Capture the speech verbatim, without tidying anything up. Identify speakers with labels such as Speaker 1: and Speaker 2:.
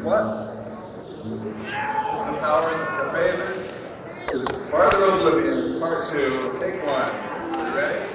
Speaker 1: what? The power, the phaser. Farther Oblivion, part two. Take one. You ready?